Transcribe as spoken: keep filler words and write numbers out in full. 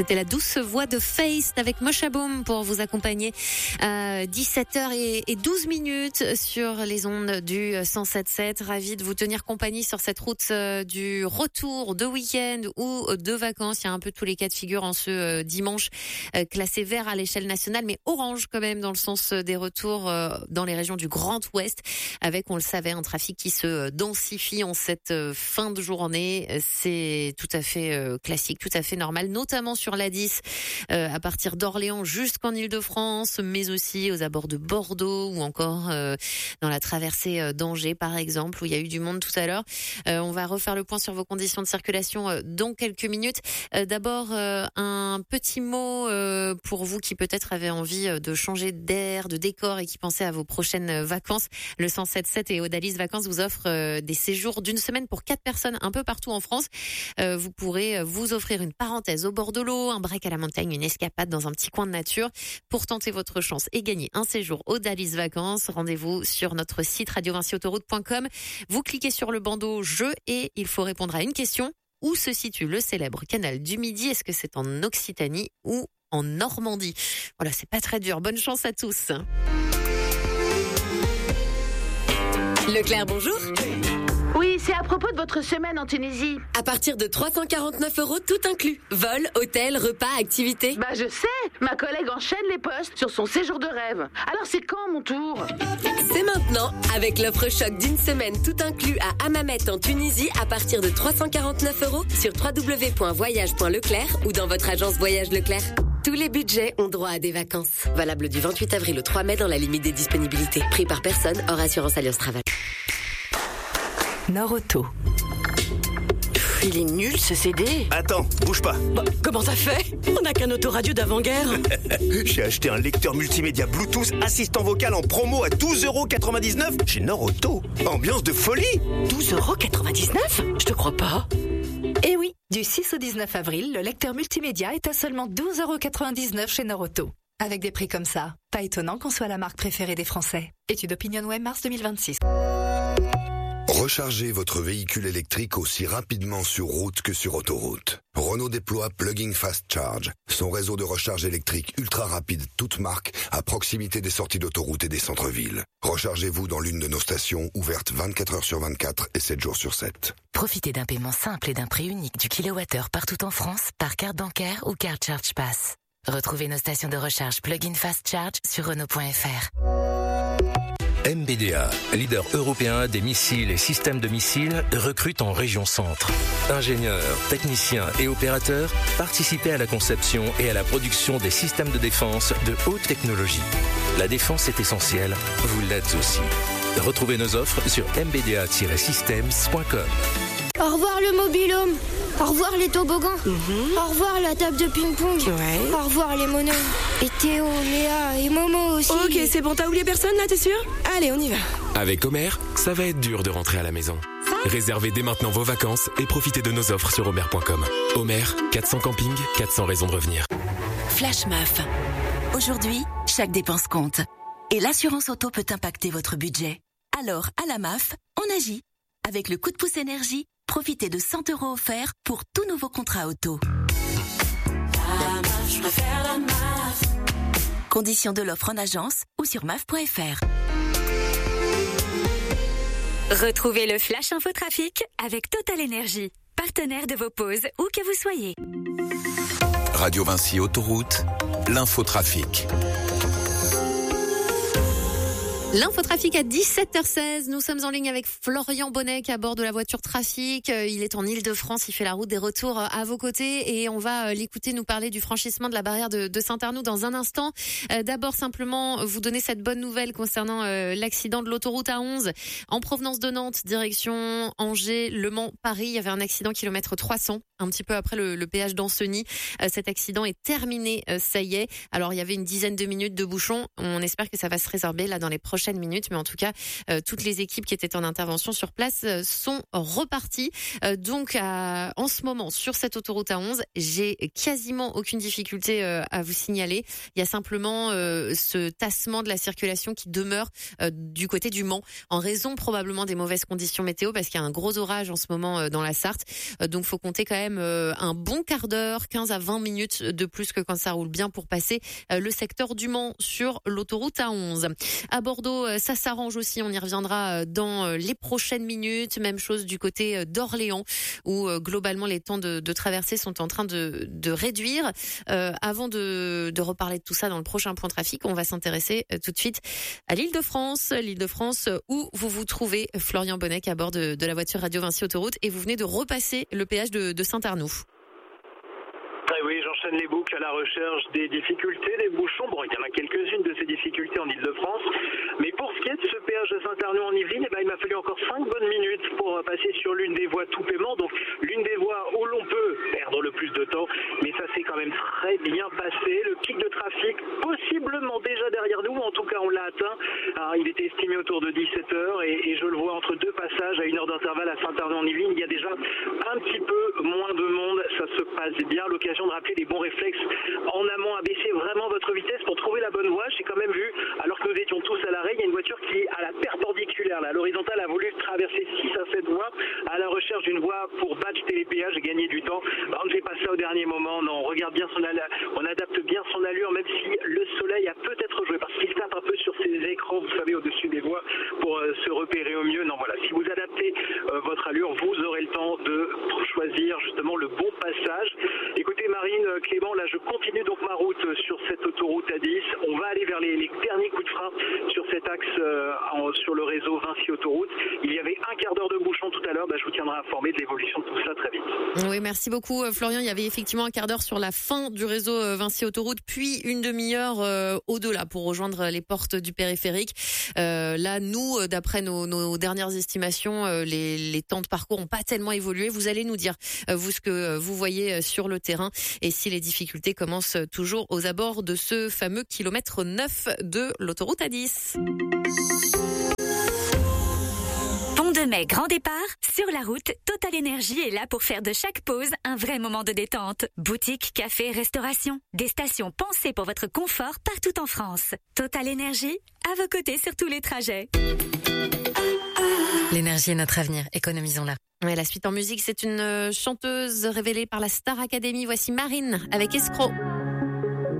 C'était la douce voix de Face avec Moshe Boom pour vous accompagner à dix-sept heures douze minutes sur les ondes du cent sept sept. Ravi de vous tenir compagnie sur cette route du retour de week-end ou de vacances. Il y a un peu tous les cas de figure en ce dimanche classé vert à l'échelle nationale, mais orange quand même dans le sens des retours dans les régions du Grand Ouest, avec, on le savait, un trafic qui se densifie en cette fin de journée. C'est tout à fait classique, tout à fait normal, notamment sur l'A dix, euh, à partir d'Orléans jusqu'en Île-de-France, mais aussi aux abords de Bordeaux ou encore euh, dans la traversée euh, d'Angers, par exemple, où il y a eu du monde tout à l'heure. Euh, on va refaire le point sur vos conditions de circulation euh, dans quelques minutes. Euh, d'abord, euh, un petit mot euh, pour vous qui peut-être avez envie de changer d'air, de décor et qui pensez à vos prochaines vacances. Le cent sept sept et Odalis Vacances vous offrent euh, des séjours d'une semaine pour quatre personnes un peu partout en France. Euh, vous pourrez vous offrir une parenthèse au bord de l'eau, un break à la montagne, une escapade dans un petit coin de nature pour tenter votre chance et gagner un séjour Odalis Vacances. Rendez-vous sur notre site radio vinci autoroute point com. Vous cliquez sur le bandeau jeu et il faut répondre à une question. Où se situe le célèbre canal du Midi? Est-ce que c'est en Occitanie ou en Normandie? Voilà, c'est pas très dur. Bonne chance à tous. Leclerc, bonjour. Oui, c'est à propos de votre semaine en Tunisie. À partir de trois cent quarante-neuf euros, tout inclus. Vol, hôtel, repas, activités. Bah je sais, ma collègue enchaîne les postes sur son séjour de rêve. Alors c'est quand mon tour? C'est maintenant, avec l'offre choc d'une semaine tout inclus à Hammamet en Tunisie à partir de trois cent quarante-neuf euros sur w w w point voyage point leclerc ou dans votre agence Voyage Leclerc. Tous les budgets ont droit à des vacances. Valable du vingt-huit avril au trois mai dans la limite des disponibilités. Prix par personne, hors assurance Alliance Travel. Norauto. Il est nul ce C D. Attends, bouge pas. Bah, comment ça fait? On n'a qu'un autoradio d'avant-guerre. J'ai acheté un lecteur multimédia Bluetooth assistant vocal en promo à douze euros quatre-vingt-dix-neuf chez Norauto. Ambiance de folie. douze euros quatre-vingt-dix-neuf? Je te crois pas. Eh oui, du six au dix-neuf avril, le lecteur multimédia est à seulement douze euros quatre-vingt-dix-neuf chez Norauto. Avec des prix comme ça, pas étonnant qu'on soit la marque préférée des Français. Étude OpinionWay mars deux mille vingt-six. Rechargez votre véhicule électrique aussi rapidement sur route que sur autoroute. Renault déploie Plug-in Fast Charge, son réseau de recharge électrique ultra rapide toute marque à proximité des sorties d'autoroute et des centres-villes. Rechargez-vous dans l'une de nos stations ouvertes vingt-quatre heures sur vingt-quatre et sept jours sur sept. Profitez d'un paiement simple et d'un prix unique du kilowattheure partout en France par carte bancaire ou carte Charge Pass. Retrouvez nos stations de recharge Plug-in Fast Charge sur Renault point F R. M B D A, leader européen des missiles et systèmes de missiles, recrute en région centre. Ingénieurs, techniciens et opérateurs, participez à la conception et à la production des systèmes de défense de haute technologie. La défense est essentielle, vous l'êtes aussi. Retrouvez nos offres sur m b d a tiret systems point com. Au revoir le mobil-home. Au revoir les toboggans. Mm-hmm. Au revoir la table de ping-pong. Ouais. Au revoir les monos. Et Théo, Léa et Momo aussi. Ok, c'est bon, t'as oublié personne là, t'es sûr? Allez, on y va. Avec Omer, ça va être dur de rentrer à la maison. Réservez dès maintenant vos vacances et profitez de nos offres sur omer point com. Omer, quatre cents campings, quatre cents raisons de revenir. Flash M A F. Aujourd'hui, chaque dépense compte. Et l'assurance auto peut impacter votre budget. Alors, à la M A F, on agit. Avec le coup de pouce énergie, profitez de cent euros offerts pour tout nouveau contrat auto. La M A F, je préfère la M A F. Conditions de l'offre en agence ou sur M A F point F R. Retrouvez le Flash Infotrafic avec Total Énergie, partenaire de vos pauses où que vous soyez. Radio Vinci Autoroute, l'infotrafic. L'infotrafic à dix-sept heures seize. Nous sommes en ligne avec Florian Bonnec à bord de la voiture trafic. Il est en Île-de-France. Il fait la route des retours à vos côtés et on va l'écouter nous parler du franchissement de la barrière de, de Saint-Arnoux dans un instant. Euh, d'abord, simplement, vous donner cette bonne nouvelle concernant euh, l'accident de l'autoroute A onze en provenance de Nantes, direction Angers, Le Mans, Paris. Il y avait un accident kilomètre trois cents, un petit peu après le, le péage d'Ancenis. Euh, cet accident est terminé, euh, ça y est. Alors, il y avait une dizaine de minutes de bouchon. On espère que ça va se résorber là dans les prochaines prochaines minutes. Mais en tout cas, euh, toutes les équipes qui étaient en intervention sur place euh, sont reparties. Euh, donc, à, en ce moment, sur cette autoroute A onze, j'ai quasiment aucune difficulté euh, à vous signaler. Il y a simplement euh, ce tassement de la circulation qui demeure euh, du côté du Mans, en raison probablement des mauvaises conditions météo, parce qu'il y a un gros orage en ce moment euh, dans la Sarthe. Euh, donc, faut compter quand même euh, un bon quart d'heure, quinze à vingt minutes de plus que quand ça roule bien pour passer euh, le secteur du Mans sur l'autoroute A onze. À Bordeaux, euh, ça s'arrange aussi. On y reviendra euh, dans euh, les prochaines minutes. Même chose du côté euh, d'Orléans, où euh, globalement les temps de, de traversée sont en train de, de réduire. Euh, avant de, de reparler de tout ça dans le prochain point trafic, on va s'intéresser euh, tout de suite à l'Île-de-France. L'Île-de-France où vous vous trouvez, Florian Bonnec, à bord de, de la voiture Radio Vinci Autoroute, et vous venez de repasser le péage de, de Saint-Arnoux. Ah oui, j'enchaîne les boucles à la recherche des difficultés, des bouchons. Bon, il y en a quelques-unes de ces difficultés en Ile-de-France. Mais pour ce qui est de ce péage de Saint-Arnoux en Yvelines, eh ben, il m'a fallu encore cinq bonnes minutes pour passer sur l'une des voies tout paiement. Donc, l'une des voies où l'on peut perdre le plus de temps. Mais ça s'est quand même très bien passé. Le pic de trafic, possiblement déjà derrière nous. En tout cas, on l'a atteint. Alors, il était estimé autour de dix-sept heures et, et je le vois entre deux passages à une heure d'intervalle à Saint-Arnoux en Yvelines. Il y a déjà un petit peu moins de monde. Ça se passe bien. L'occasion de rappeler les bons réflexes en amont, à baisser vraiment votre vitesse pour trouver la bonne voie. J'ai quand même vu, alors que nous étions tous à l'arrêt, il y a une voiture qui, à la perpendiculaire, là, à l'horizontale, a voulu traverser six à sept voies à la recherche d'une voie pour badge télépéage et gagner du temps. Bah, on ne fait pas ça au dernier moment. Non, on regarde bien son allure, on adapte bien son allure, même si le soleil a peut-être joué, parce qu'il tape un peu sur ses écrans, vous savez, au-dessus des voies pour euh, se repérer au mieux. Non, voilà, si vous adaptez euh, votre allure, vous aurez le temps de choisir justement le bon passage. Écoutez, Marine, Clément, là je continue donc ma route sur cette autoroute A dix. On va aller vers les, les derniers coups de frein sur cet axe euh, en, sur le réseau Vinci Autoroute. Il y avait un quart d'heure de bouchon tout à l'heure. Bah, je vous tiendrai informé de l'évolution de tout ça très vite. Oui, merci beaucoup Florian. Il y avait effectivement un quart d'heure sur la fin du réseau Vinci Autoroute, puis une demi-heure euh, au-delà pour rejoindre les portes du périphérique. Euh, là, nous, d'après nos, nos dernières estimations, euh, les, les temps de parcours n'ont pas tellement évolué. Vous allez nous dire, euh, vous, ce que vous voyez sur le terrain et si les difficultés commencent toujours aux abords de ce fameux kilomètre neuf de l'autoroute A dix. Pont de Mai, grand départ. Sur la route, Total Énergie est là pour faire de chaque pause un vrai moment de détente. Boutique, café, restauration. Des stations pensées pour votre confort partout en France. Total Énergie, à vos côtés sur tous les trajets. L'énergie est notre avenir, économisons-la. Ouais, la suite en musique, c'est une chanteuse révélée par la Star Academy. Voici Marine avec Escroc.